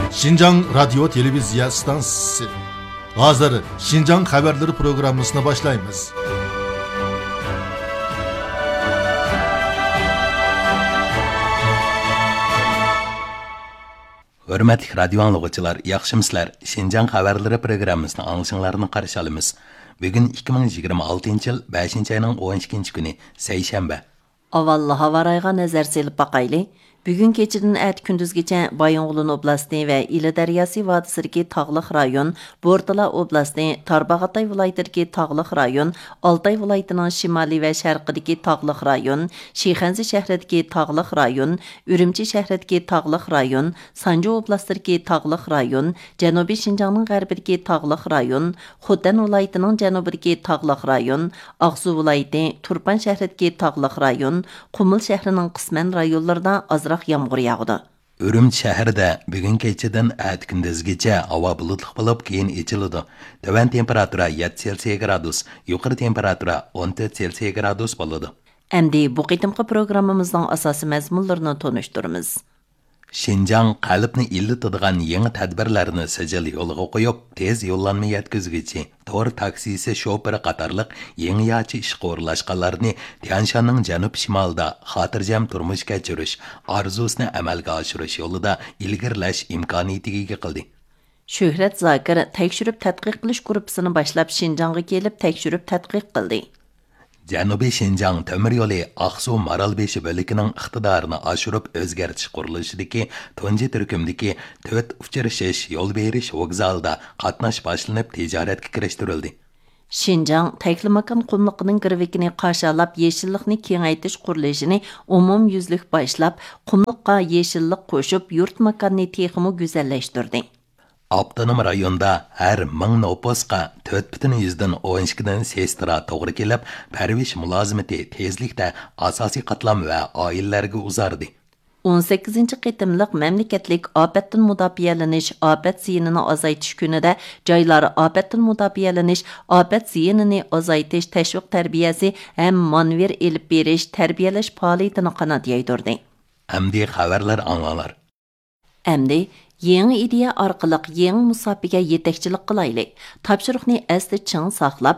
Şinjan Radyo Televizya Stansiyası. Hazır Şinjan Haberleri programmasını başlayımız. Hürmetli radyo anlıqçılar, yaxşımsızlar. Şinjan Haberleri programmasını anlaşıllarını qarşı alımız. Bugün 2026 yıl 5. ayının 12. günü, seyşembe. Avvallı havarayga nazar selip baqaylı. Bugün keçidin ət gündüzgece Bayonğulun oblasti ve İli Deryası vadisirki tağlıq rayon, Bordala oblasti, Tarbağatay vilayetidagi tağlıq rayon, Altay vilayetining şimali ve şərqidagi tağlıq rayon, Şixanzi şəhridagi tağlıq rayon, Ürümçi şəhridagi tağlıq rayon, Sanca oblastidagi tağlıq rayon, Janubi Şinjanning g'arbidagi tağlıq rayon, Xotan vilayetining janubidagi tağlıq rayon, Aqsu vilayeti, Turpan şəhridagi tağlıq rayon, Qumul şəhrining qisman rayonlarida yağmur yağdı. Ürümçi şəhərdə bugün keçidən ət gündüzgece hava bulutluq bo'lib keyin içildi. Töven temperatura 7 Selsiya gradus, yuqori temperatura 14 Selsiya gradus bo'ladi. Endi bu qitimqi programmamızdan asası məzmunlarını tonuşturumuz. Şinjan qalbni illitadigan yangi tadbirlarni sijil yo'lga qo'yib, tez yo'llanma yetkazgichi, to'r taksisi shoferi qatorliq yangi yachi ishga o'rlashganlarni Tianshanning janub-shimolida xotirjam turmush kechirish orzusini amalga oshirish yo'lida ilgirlash imkoniyatiga ega qildi. Shuhrat Zakir tekshirib tadqiq qilish guruhini boshlab Şinjanga kelib tekshirib tadqiq qildi. Janubiy Şinjan temir yo'li Aqsu Maralbeshi bo'likining iqtidorini oshirib o'zgartish qurilishidagi tunji turkumdagi 4 uchrashish yo'l berish vokzalida qatnash boshlanib tijoratga kirishtirildi. Şinjan Taklimakan qumliqining girvikini qarshilab yeshillikni kengaytirish qurilishini umumyuzlik boshlab qumliqqa yeshillik qo'shib yurt makonni texmi go'zallashtirdi. Abtonom rayonda her 1000 nopusqa 4,12 sestira to'g'ri kelib, parvish mulozimati tezlikda asosiy qatlam va oilalarga uzardi. 18. qitimliq mamlakatlik ofatdan mudofialanish, ofat ziyinini azaytish kunida joylar ofatdan mudofialanish, ofat ziyinini azaytish tashviq tarbiyasi ham manver elib berish, tarbiyalash faoliyatini qanot yaydirdi. Amdi xabarlar anglalar. Amdi Yeni ideya orqali yeni musobaqa yetakchilik qilaylik. Topshiriqni asli ching saqlab,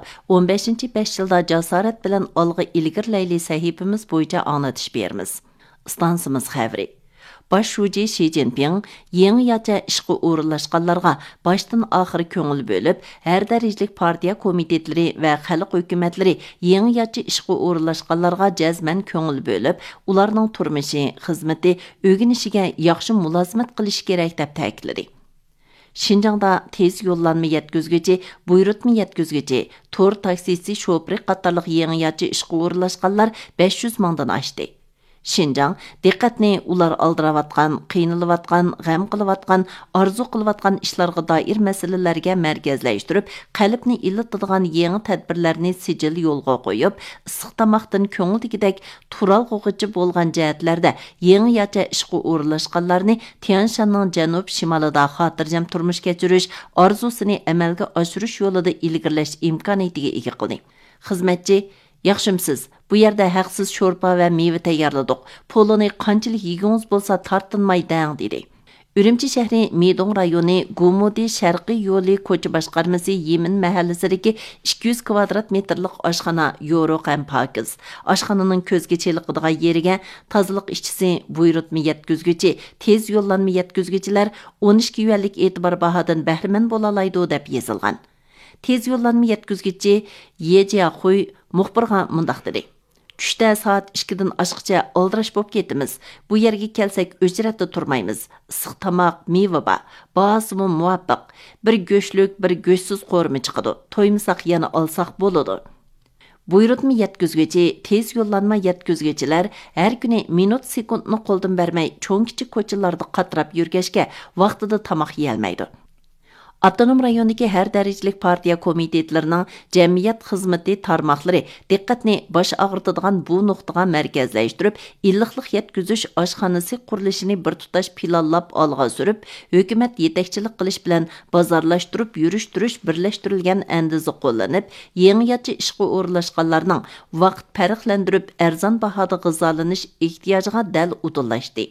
15-5 yilda jasorat bilan olg'a ilgirlayli sahifamiz bo'yicha anglatish beramiz. Stansimiz xabari. Baş şuji Xi Jinping yeni yacha ishga o'rinlashganlarga boshdan oxiri ko'ngil bo'lib, har darajalik partiya komitetlari va xalq hukumatlari yeni yacha ishga o'rinlashganlarga jazman ko'ngil bo'lib, ularning turmushi, xizmati, o'rganishiga yaxshi mulozimat qilish kerak deb ta'kidladi. Şinjangda tez yollanma yetkizgichi, buyurtma yetkizgichi, to'r taksisi, shoferi qatorliq yeni yacha ishga o'rinlashganlar 500 mingdan oshdi. Şinjan diqqatni ular aldiravatgan, qiynalayotgan, g'am qilayotgan, orzu qilayotgan ishlarga doir masalalarga markazlashtirib, qalbni illitadigan yangi tadbirlarni sijil yo'lga qo'yib, issiq tomoqdan ko'ngildagidek turalg'ug'ichi bo'lgan jihatlarda yangi yacha ishga o'rinlashganlarni Tianshanning janub-shimolida xotirjam turmush kechirish orzusini amalga oshirish yo'lida ilgirlash imkoniyatiga ega qildi. Xizmatchi Yaxshimsiz, bu yerda haqsiz sho'rpa va meva tayyorladik. Poloni qanchalik yegingiz bo'lsa tartinmay dang dedi. Ürümçi shahri Medong rayoni Gumudi Sharqiy yo'li ko'cha boshqarmasi Yemin mahallasidagi 200 kvadrat metrlik oshxona yo'ruq ham pokiz. Oshxonaning ko'zga cheliqadigan yeriga tozalik ishchisi, buyurtma yetkazguchi, tez yo'llanma yetkazguchilar 12 yuanlik e'tibor bahodan bahramand bo'la oladi deb yozilgan. Tez yo'llanma yetkazguchi Yejiaxuy muxbirga mundaq dedi. Tushda soat 2dan oshqacha oldirash bo'lib ketimiz. Bu yerga kelsak o'chratda turmaymiz. Issiq tomoq, meva bor. Bahosimi muvofiq. Bir go'shtlik, bir go'shtsiz qo'rma chiqadi. To'ymasak yana olsak bo'ladi. Buyurtma yetkazguchi, tez yo'llanma yetkazguchilar har kuni minut sekundni qo'ldan bermay cho'ng kichik ko'chalarda qatrab yurgashga vaqtida tomoq yeyolmaydi. Avtonom rayondagi har darajalik partiya komitetlarining jamiyat xizmati tarmoqlari diqqatni bosh og'ritadigan bu nuqtaga markazlashtirib, illiqlik yetkazish oshxonasi qurilishini bir tutash planlab olg'a surib, hukumat yetakchilik qilish bilan bozorlashtirib, yurishtirish birlashtirilgan andizi qo'llanib, yangiyachi ishga o'rinlashganlarning vaqt farqlantirib arzon bahoda g'izolanish ehtiyojiga dal udillashdi.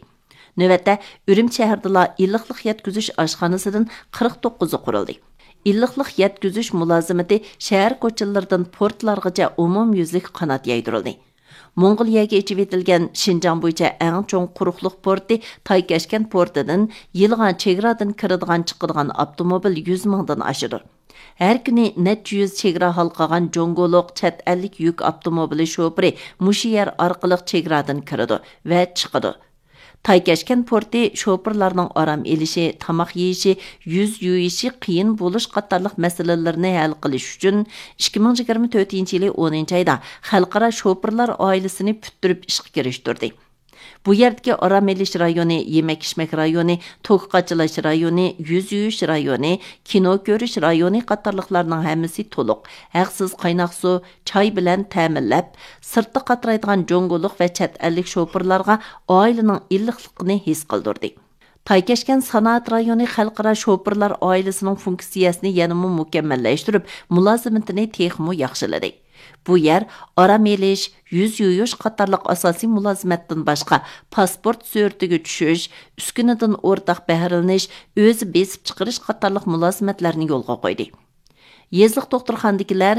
Növətdə Ürümçi şəhərdə illiqlik yetküzüş aşxanasından 49'u quruldu. İlliqlik yetküzüş mülazimati şəhər koçalarından portlargacha umumyüzlük qanat yaydirildi. Mongoliyaga echib etilgan Şinjan bo'yicha eng cho'ng quruqliq porti Taykashkan portidan yilg'an chegaradan kiradigan chiqadigan avtomobil 100 mingdan oshadi. Her kuni necha yuz chegara halqagan Jongoliq chet ellik yuk avtomobili shofiri mushu yer orqali chegaradan kiradi va chiqadi. Taykashkan porti şoförlarning aram elishi, tamoq yeyishi, yuz yuyishi qiyin bo'lish qatorliq masalalarni hal qilish uchun 2024-yili 10-oyda xalqaro şoförlar oilasini puturib ishga kirishtirdi. Bu yerdagi aram elish rayoni, yemak-ichmak rayoni, to'q-qachilash rayoni, yuz yuyish rayoni, kino ko'rish rayoni qatorliqlarning hammasi to'liq, haqsiz qaynoq suv, choy bilan ta'minlab, sirtda qatraydigan Jongoliq va chet ellik şoförlarga oilaning illiqligini his qildirdi. Taykashkan sanoat rayoni xalqaro şoförlar oilasining funksiyasini yanada mukammallashtirib, mulozimatini texmo yaxshiladi. Bu yer aram elish, yuz yuyish qatorliq asosiy mulozimatdan boshqa pasport suratiga tushish, uskunidan o'rtaq bahralanish, o'zi besib chiqarish qatorliq mulozimatlarni yo'lga qo'ydi. Yezliq doktorxonadagilar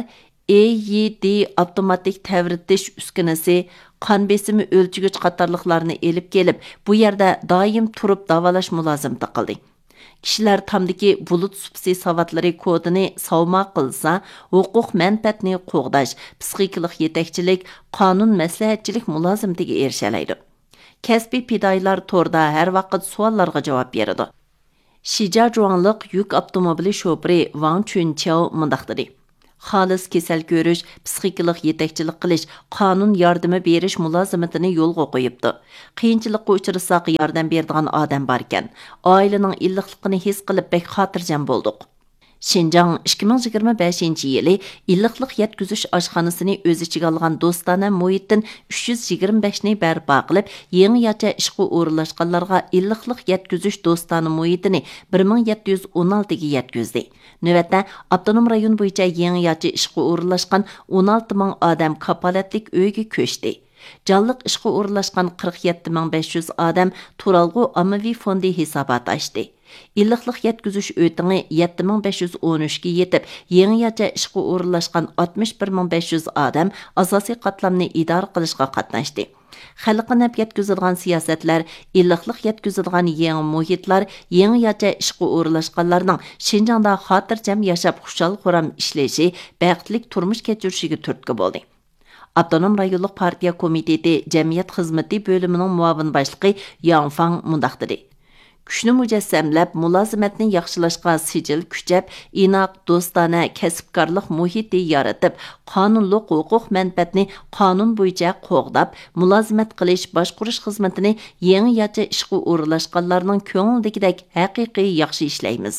AED avtomatik tavritish uskunasi, qon besimi o'lchigich qatorliqlarni elib kelib, bu yerda doim turib davolash mulozimati qildi. Kishilar tamdiki bulut supsi savatlari kodini savma qilsa, huquq manfaatni qo'g'dash, psixikalik yetakchilik, qonun maslahatchilik mulozimatiga erishalaydi. Kasbiy fidoyilar torda har vaqt savollarga javob beradi. Shijajuanliq yuk avtomobili shofiri Wang Chunqiao mundaq dedi. Xalis kesel görüş, psixikalik yetakchilik qilish, qonun yordami berish mulozimatini yo'lga qo'yibdi. Qiyinchilikqa uchrasak yordam beradigan odam bor ekan. Oilaning illiqligini his qilib bek xotirjam bo'ldik. Şinjan 2025-yili illiqlik yetküzüş aşxanasını öz içiga algan dostana muhittin 325-ni barpo qilib, yangi yacha ishga o'rinlashganlarga illiqlik yetküzüş dostana muhitini 1716 ga yetkizdi. Növətdə avtonom rayon bo'yicha yangi yacha ishga o'rinlashgan 16 ming odam kapolatlik uyga ko'chdi. Canlıq ishga o'rinlashgan 47500 odam Turalg'u ommaviy fondi hisobot ochdi. İlliqlik yetküzüş ötüngü 7513 ga yetib, yangi yacha ishga o'rinlashgan 61500 odam asosiy qatlamni idora qilishga qatnashdi. Xalqqa naf yetkazilgan siyosatlar, illiqlik yetkazilgan yangi muhitlar, yangi yacha ishga o'rinlashganlarning Şinjanda xotirjam yashab xushal-xuram ishlashi, baxtlik turmush kechirishiga turtki bo'ldi. Avtonom rayonluq partiya komiteti jamiyat xizmati bölümünün muavin başlığı Yang Fang mundaq dedi. Күшні mücessemlab, mulozimatni yaxshilashga sijil kuchab, inoq, do'stona, kasbkorlik muhiti yaratib, qonunliq huquq manfaatni qonun bo'yicha qo'g'dab, mulozimat qilish, boshqurish xizmatini yangi yacha ishga o'rinlashganlarning ko'ngildagidek haqiqiy yaxshi ishlaymiz.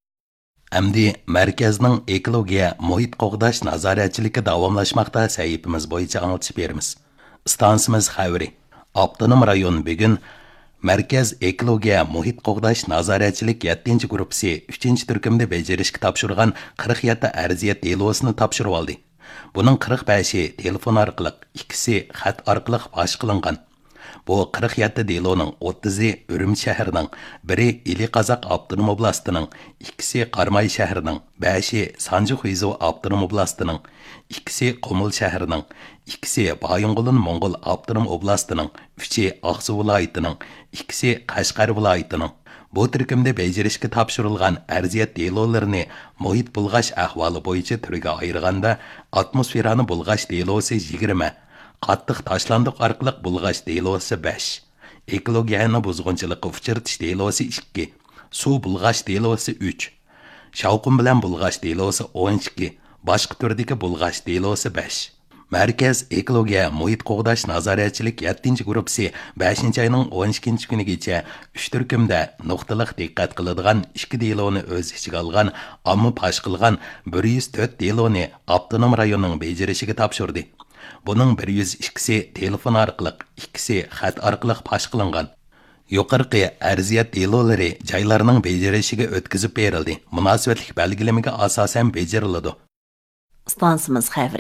Әмді мәркәзнің экология, мұхит qo'g'dash nazoratchiligi davomlashmoqda sahifamiz bo'yicha anglitib beramiz. Stansimiz xabari. Avtonom rayon bugun Mərkəz Ekologiya Muhit Qoğdaş Nazaratçilik 7-ci qrupsi 3-ci türkümdə becirishki tapşırğan 47 ərziyət delosunu tapşırıb aldı. Bunun 45-i telefon arqılıq, 2-si xat arqılıq baş qılınğan. Bu 47 delonun 30-i Ürümçi şəhərinin, 1-i İli Qazaq Avtonom oblastının, 2-si Qarmay şəhərinin, 5-i Sancı Xuyzu Avtonom oblastının, 2-si Qumul şəhərinin, 2-si Bayınqulun Moğol Avtonom oblastının, 3-i Ağsu vilayetining, 2-si Qashqar vilayetining. Bu türkümdə becirishki tapşırılğan ərziyət delolarini muhit bulğaş ahvali bo'yicha turga ayırğanda atmosferani bulğaş delosi 20, qattiq tashlandiq orqali bulg'ash delosi 5, ekologiyani buzg'unchilikqa uchratish delosi 2, suv bulg'ash delosi 3, shavqin bilan bulg'ash delosi 12, boshqa turdagi bulg'ash delosi 5. Mərkəz Ekologiya Muhit Qoğdaş Nazaratçilik 7-ci qrupsi 5-ci ayının 12-ci günügacha 3 türkümdə nuqtaliq diqqət qiladigan 2 deloni o'z ichiga olgan, ammo pash qilgan 104 deloni avtonom rayonning bejirishiga topshirdi. Buning 102si telefon orqali, 2si xat orqali pash qilingan. Yuqorqi arziyat delolari joylarning bejirishiga o'tkazib berildi. Munosabatlik belgilamaga asosan bejiriladi. Stansimiz xavri.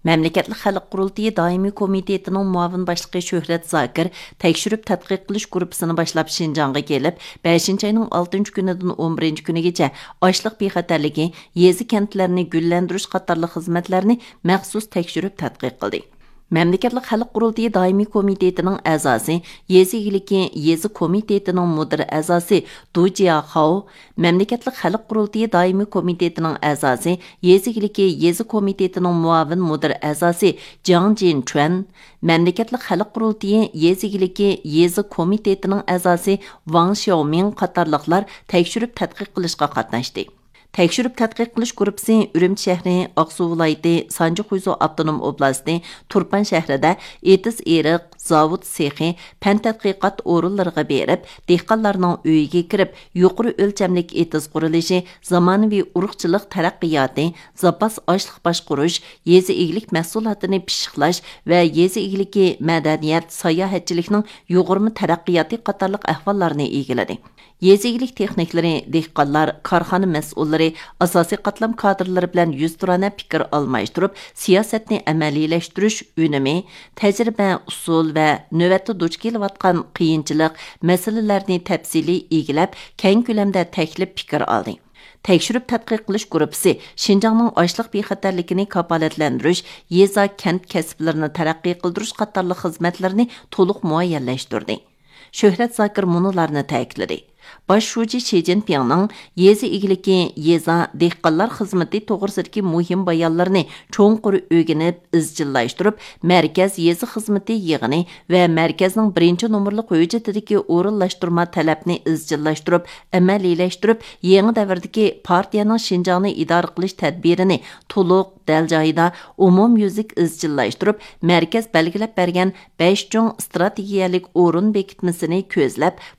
Məmləkətli Xalq Qurultayı Daimi Komitetinin muavin başlığı Şöhrət Zakir tekşürüp tədqiq qilish qrupsini başlap Şinjanğa gelib, 5-ci ayının 6-cı günüdən 11-ci günügəcə açlıq bexəterligi, yezi kəntlərini güllendiriş qatarlıq xizmətlərini məxsus tekşürüp tədqiq qildi. Məmləkətli Xalq Qurultayı Daimi Komitetinin əzası, Yezi İgiliki Yezi Komitetinin müdir əzası Du Jiaxao, Məmləkətli Xalq Qurultayı Daimi Komitetinin əzası, Yezi İgiliki Yezi Komitetinin muavin müdir əzası Jiang Jinchuan, Məmləkətli Xalq Qurultayı Yezi İgiliki Yezi Komitetinin əzası Wang Xiaoming qatarlıqlar tekşürüp tədqiq qilishqa qatnaşdı. Tekşürüp tədqiq qilish qrupsi Ürümçi şəhri, Aqsu vilayəti, Sanjı Xuyzu avtonom oblasti, Turpan şəhrində etis eriq, zavod sexi, pən tədqiqat orunlarına berib, dehqonlarning uyiga kirib, yuqori o'lchamlik etis qurilishi, zamonaviy urug'chilik taraqqiyoti, zapas oshliq boshqarish, yezi egilik mahsulotini pishiqlash va yezi egiligi madaniyat, sayohatchilikning yuqori taraqqiyoti qatorliq ahvollarni egiladi. Yezigilik texnikləri, dehqonlar, korxona mas'ullari, asosiy qatlam kadrlari bilan yuzturana fikr almashtirib, siyosatni amaliylashtirish unumi, tajriba, usul va navbatda duch kelayotgan qiyinchilik masalalarni tafsiliy egilab, keng ko'lamda taklif fikr oldi. Tekşürüp tədqiq qilish qrupsi Şinjanның açlıq bexatarligini kafolatlantirish, yeza kent kasblarini taraqqiy qildirish qatorliq xizmatlarni to'liq muayyanlashtirdi. Şöhrət Zakir munularni ta'kidladi. Baş şuji Xi Jinpingning yezi igiliki yeza dehqonlar xizmati to'g'risidagi muhim bayonlarni cho'nqur o'rganib, izchillashtirib, markaz yezi xizmati yig'ini va markazning 1-nomerlik hujjatidagi o'rinlashtirma talabni izchillashtirib, amaliylashtirib, yangi davrdagi partiyaning Şinjanni idora qilish tadbirini to'liq dal joyida umumyuzlik izchillashtirib, markaz belgilab bergan 5 cho'ng strategiyalik o'rin bekitmasini ko'zlab,